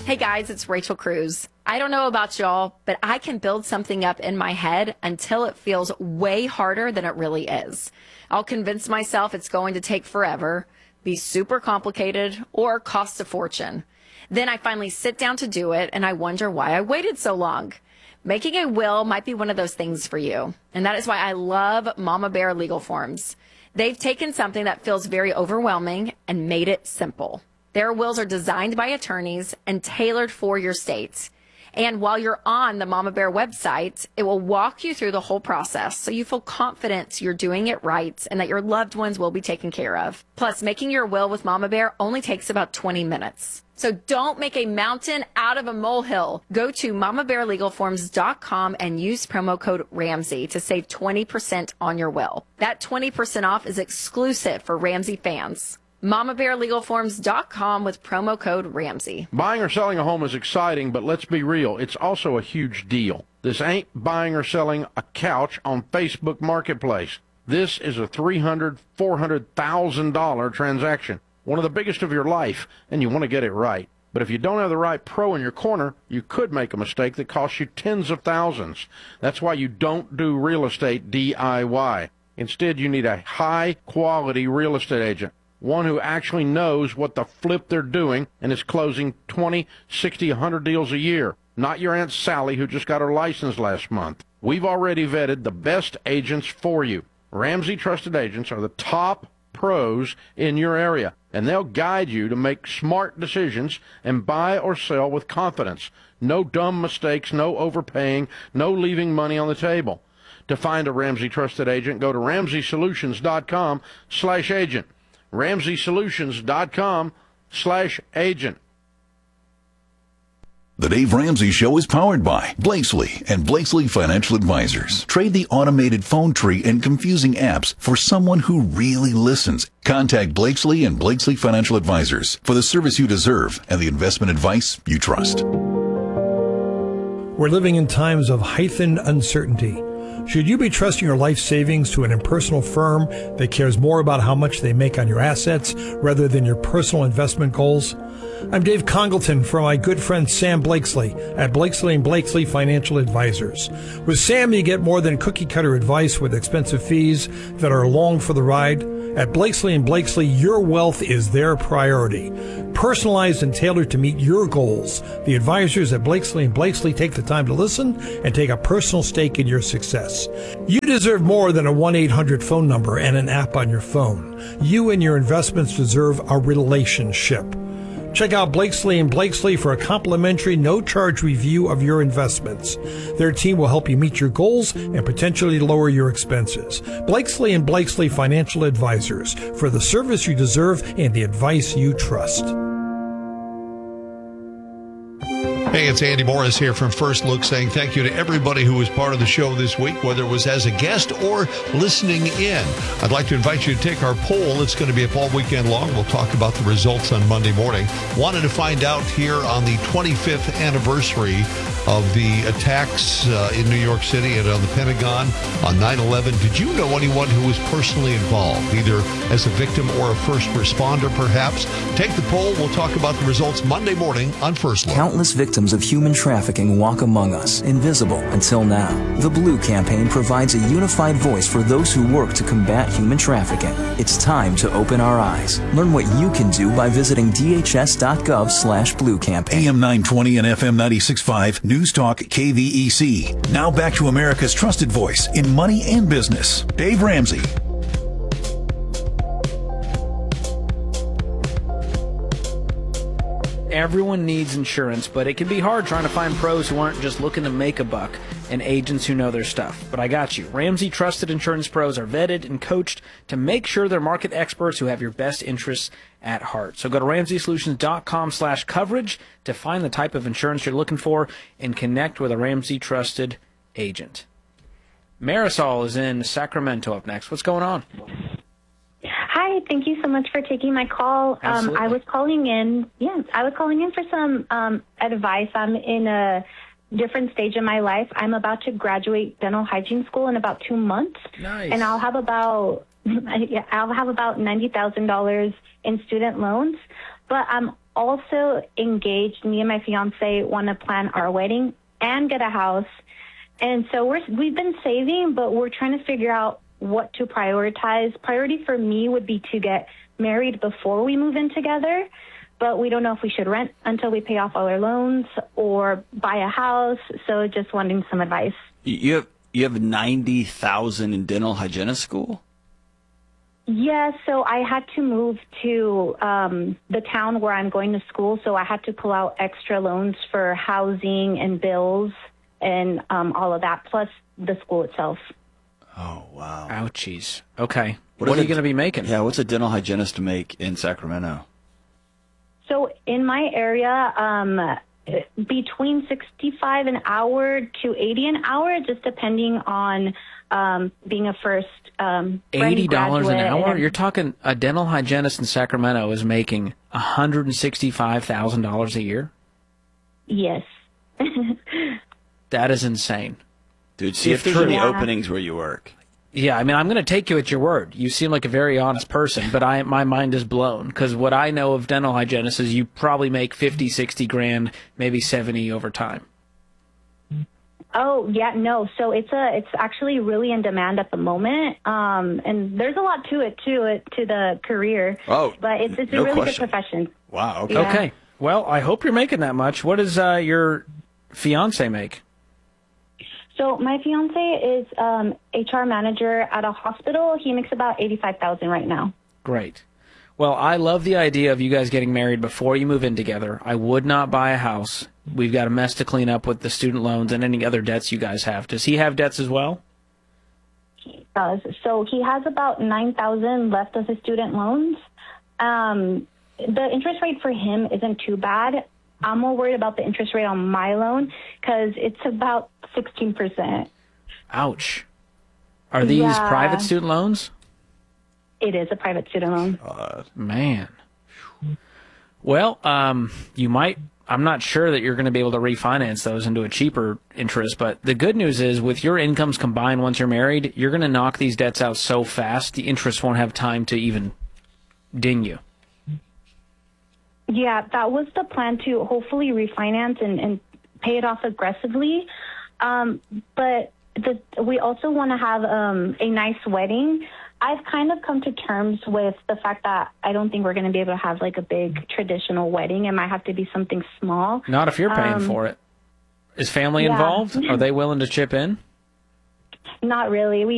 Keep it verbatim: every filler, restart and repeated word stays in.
Hey guys, it's Rachel Cruz. I don't know about y'all, but I can build something up in my head until it feels way harder than it really is. I'll convince myself it's going to take forever, be super complicated, or cost a fortune. Then I finally sit down to do it, and I wonder why I waited so long. Making a will might be one of those things for you, and that is why I love Mama Bear Legal Forms. They've taken something that feels very overwhelming and made it simple. Their wills are designed by attorneys and tailored for your state. And while you're on the Mama Bear website, it will walk you through the whole process so you feel confident you're doing it right and that your loved ones will be taken care of. Plus, making your will with Mama Bear only takes about twenty minutes. So don't make a mountain out of a molehill. Go to mama bear legal forms dot com and use promo code Ramsey to save twenty percent on your will. That twenty percent off is exclusive for Ramsey fans. mama bear legal forms dot com with promo code Ramsey. Buying or selling a home is exciting, but let's be real, it's also a huge deal. This ain't buying or selling a couch on Facebook Marketplace. This is a three hundred thousand dollars, four hundred thousand dollars transaction, one of the biggest of your life, and you want to get it right. But if you don't have the right pro in your corner, you could make a mistake that costs you tens of thousands. That's why you don't do real estate D I Y. Instead, you need a high-quality real estate agent, one who actually knows what the flip they're doing and is closing twenty, sixty, one hundred deals a year. Not your Aunt Sally who just got her license last month. We've already vetted the best agents for you. Ramsey Trusted Agents are the top pros in your area, and they'll guide you to make smart decisions and buy or sell with confidence. No dumb mistakes, no overpaying, no leaving money on the table. To find a Ramsey Trusted Agent, go to ramsey solutions dot com slash agent. ramsey solutions dot com slash agent. The Dave Ramsey Show is powered by Blakesley and Blakesley Financial Advisors. Trade the automated phone tree and confusing apps for someone who really listens. Contact Blakesley and Blakesley Financial Advisors for the service you deserve and the investment advice you trust. We're living in times of heightened uncertainty. Should you be trusting your life savings to an impersonal firm that cares more about how much they make on your assets rather than your personal investment goals? I'm Dave Congleton from my good friend Sam Blakesley at Blakesley and Blakesley Financial Advisors. With Sam, you get more than cookie-cutter advice with expensive fees that are along for the ride. At Blakesley and Blakesley, your wealth is their priority. Personalized and tailored to meet your goals, the advisors at Blakesley and Blakesley take the time to listen and take a personal stake in your success. You deserve more than a one eight hundred phone number and an app on your phone. You and your investments deserve a relationship. Check out Blakesley and Blakesley for a complimentary, no-charge review of your investments. Their team will help you meet your goals and potentially lower your expenses. Blakesley and Blakesley Financial Advisors, for the service you deserve and the advice you trust. Hey, it's Andy Morris here from First Look saying thank you to everybody who was part of the show this week, whether it was as a guest or listening in. I'd like to invite you to take our poll. It's going to be up all weekend long. We'll talk about the results on Monday morning. Wanted to find out here on the twenty-fifth anniversary of the attacks uh, in New York City and on the Pentagon on nine eleven. Did you know anyone who was personally involved, either as a victim or a first responder, perhaps? Take the poll. We'll talk about the results Monday morning on First Look. Countless victims of human trafficking walk among us, invisible until now. The Blue Campaign provides a unified voice for those who work to combat human trafficking. It's time to open our eyes. Learn what you can do by visiting d h s dot gov slash blue campaign. A M nine twenty and F M ninety-six point five, News Talk K V E C. Now back to America's trusted voice in money and business, Dave Ramsey. Everyone needs insurance, but it can be hard trying to find pros who aren't just looking to make a buck and agents who know their stuff. But I got you. Ramsey Trusted Insurance Pros are vetted and coached to make sure they're market experts who have your best interests at heart. So go to ramsey solutions dot com slash coverage to find the type of insurance you're looking for and connect with a Ramsey Trusted agent. Marisol is in Sacramento up next. What's going on? Hi, thank you so much for taking my call. Um, I was calling in, yeah, I was calling in for some um, advice. I'm in a different stage in my life. I'm about to graduate dental hygiene school in about two months. Nice. And I'll have about, I'll have about ninety thousand dollars in student loans. But I'm also engaged. Me and my fiance want to plan our wedding and get a house. And so we're, we've been saving, but we're trying to figure out what to prioritize. Priority for me would be to get married before we move in together, but we don't know if we should rent until we pay off all our loans or buy a house. So just wanting some advice. You have, you have ninety thousand in dental hygienist school? Yeah, so I had to move to um, the town where I'm going to school, so I had to pull out extra loans for housing and bills and um, all of that, plus the school itself. Oh, wow. Ouchies. Okay. What, What are you a- going to be making? Yeah, what's a dental hygienist make in Sacramento? So in my area, um, between sixty-five an hour to eighty an hour, just depending on um, being a first um, eighty dollars an graduate hour? and- You're talking a dental hygienist in Sacramento is making one hundred sixty-five thousand dollars a year? Yes. That is insane. Dude, see if, If there's true. any Yeah. openings where you work. Yeah, I mean, I'm going to take you at your word. You seem like a very honest person, but I my mind is blown because what I know of dental hygienists is you probably make fifty, sixty grand, maybe seventy over time. Oh, yeah, no. So it's a, it's actually really in demand at the moment. Um, and there's a lot to it, too, it, to the career. Oh, But it's, it's a no really question. good profession. Wow, okay. Yeah. Okay. Well, I hope you're making that much. What does uh, your fiance make? So my fiance is um, H R manager at a hospital. He makes about eighty-five thousand right now. Great. Well, I love the idea of you guys getting married before you move in together. I would not buy a house. We've got a mess to clean up with the student loans and any other debts you guys have. Does he have debts as well? He does. So he has about nine thousand left of his student loans. Um, the interest rate for him isn't too bad. I'm more worried about the interest rate on my loan because it's about sixteen percent. Ouch. Are these Yeah. private student loans? It is a private student loan. Man. Well, um, you might, I'm not sure that you're going to be able to refinance those into a cheaper interest, but the good news is with your incomes combined once you're married, you're going to knock these debts out so fast, the interest won't have time to even ding you. Yeah, that was the plan to hopefully refinance and, and pay it off aggressively. Um, but the, we also want to have um, a nice wedding. I've kind of come to terms with the fact that I don't think we're going to be able to have like a big traditional wedding. It might have to be something small. Not if you're paying Um, for it. Is family yeah. involved? Are they willing to chip in? Not really. We